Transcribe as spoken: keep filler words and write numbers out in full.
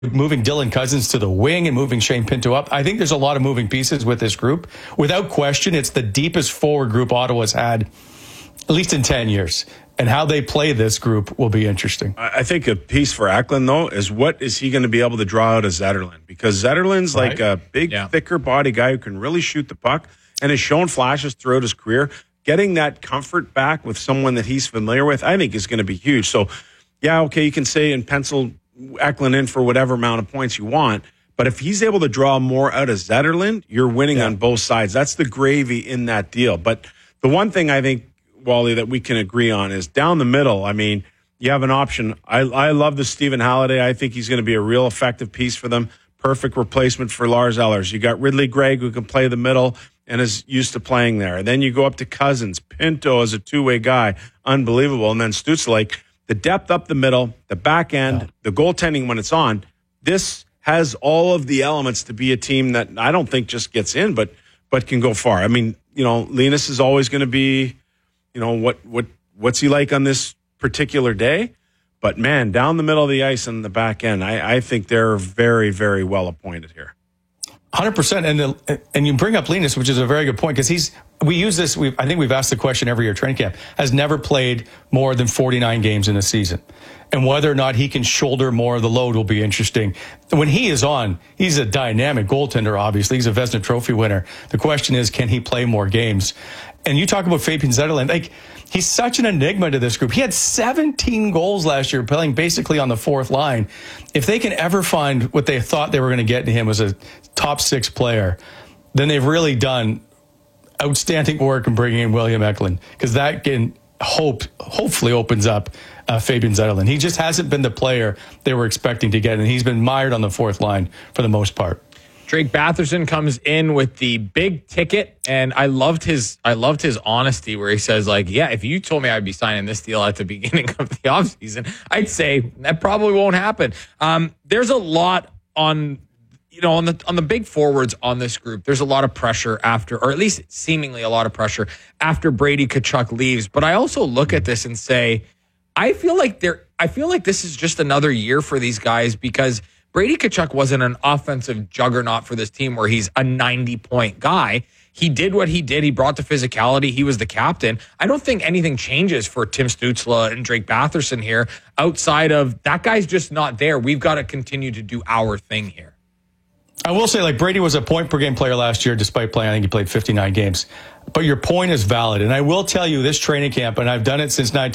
moving Dylan Cousins to the wing and moving Shane Pinto up. I think there's a lot of moving pieces with this group. Without question, it's the deepest forward group Ottawa's had, at least in ten years. And how they play this group will be interesting. I think a piece for Eklund, though, is what is he going to be able to draw out of Zetterlund? Because Zetterlund's right. like a big, yeah. thicker body guy who can really shoot the puck and has shown flashes throughout his career. Getting that comfort back with someone that he's familiar with, I think, is going to be huge. So, yeah, okay, you can say and pencil Eklund in for whatever amount of points you want. But if he's able to draw more out of Zetterlund, you're winning yeah. on both sides. That's the gravy in that deal. But the one thing I think, Wally, that we can agree on is down the middle. I mean, you have an option. I, I love the Stephen Halliday. I think he's going to be a real effective piece for them. Perfect replacement for Lars Ellers. You got Ridley Gregg, who can play the middle and is used to playing there. And then you go up to Cousins. Pinto as a two-way guy. Unbelievable. And then Stützle, the depth up the middle, the back end, yeah. the goaltending when it's on. This has all of the elements to be a team that I don't think just gets in, but but can go far. I mean, you know, Linus is always going to be, you know, what what what's he like on this particular day? But, man, down the middle of the ice and the back end, I, I think they're very, very well appointed here. one hundred percent. And the, and you bring up Linus, which is a very good point, because he's we use this. We've, I think we've asked the question every year. Training camp has never played more than forty-nine games in a season, and whether or not he can shoulder more of the load will be interesting. When he is on, he's a dynamic goaltender. Obviously, he's a Vezina Trophy winner. The question is, can he play more games? And you talk about Fabian Zetterlund, like he's such an enigma to this group. He had seventeen goals last year, playing basically on the fourth line. If they can ever find what they thought they were going to get in him as a top six player, then they've really done outstanding work in bringing in William Eklund, because that can hope hopefully opens up uh, Fabian Zetterlund. He just hasn't been the player they were expecting to get, and he's been mired on the fourth line for the most part. Drake Batherson comes in with the big ticket, and I loved his I loved his honesty where he says, like, yeah, if you told me I'd be signing this deal at the beginning of the offseason, I'd say that probably won't happen. Um, there's a lot on, you know, on the on the big forwards on this group. There's a lot of pressure after, or at least seemingly a lot of pressure after Brady Tkachuk leaves. But I also look at this and say, I feel like they're I feel like this is just another year for these guys, because Brady Tkachuk wasn't an offensive juggernaut for this team where he's a ninety-point guy. He did what he did. He brought the physicality. He was the captain. I don't think anything changes for Tim Stützle and Drake Batherson here outside of that guy's just not there. We've got to continue to do our thing here. I will say, like, Brady was a point-per-game player last year, despite playing, I think he played fifty-nine games. But your point is valid. And I will tell you, this training camp, and I've done it since nineteen